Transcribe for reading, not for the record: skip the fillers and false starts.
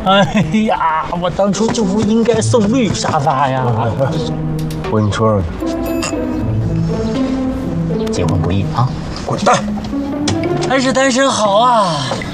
哎呀，我当初就不应该送绿沙发呀！ 我跟你说说， 结婚不易啊， 滚蛋！ 还是单身好啊。